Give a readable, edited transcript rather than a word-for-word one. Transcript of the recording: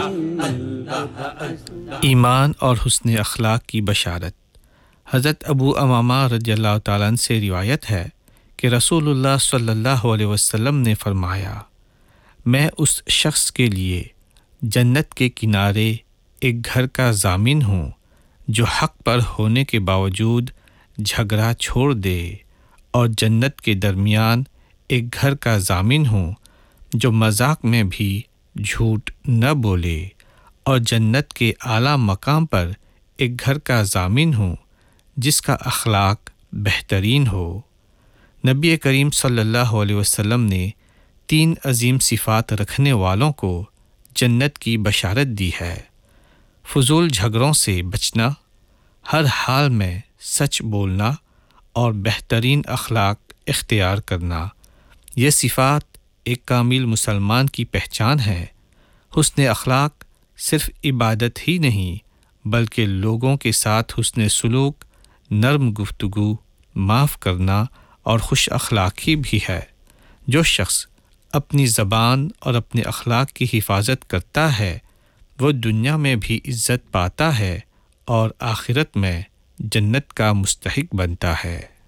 ایمان اور حسن اخلاق کی بشارت۔ حضرت ابو امامہ رضی اللہ تعالیٰ عنہ سے روایت ہے کہ رسول اللہ صلی اللہ علیہ وسلم نے فرمایا، میں اس شخص کے لیے جنت کے کنارے ایک گھر کا ضامن ہوں جو حق پر ہونے کے باوجود جھگڑا چھوڑ دے، اور جنت کے درمیان ایک گھر کا ضامن ہوں جو مذاق میں بھی جھوٹ نہ بولے، اور جنت کے اعلیٰ مقام پر ایک گھر کا ضامن ہوں جس کا اخلاق بہترین ہو۔ نبی کریم صلی اللہ علیہ وسلم نے 3 عظیم صفات رکھنے والوں کو جنت کی بشارت دی ہے۔ فضول جھگڑوں سے بچنا، ہر حال میں سچ بولنا، اور بہترین اخلاق اختیار کرنا۔ یہ صفات ایک کامل مسلمان کی پہچان ہے۔ حسن اخلاق صرف عبادت ہی نہیں بلکہ لوگوں کے ساتھ حسن سلوک، نرم گفتگو، معاف کرنا اور خوش اخلاقی بھی ہے۔ جو شخص اپنی زبان اور اپنے اخلاق کی حفاظت کرتا ہے وہ دنیا میں بھی عزت پاتا ہے اور آخرت میں جنت کا مستحق بنتا ہے۔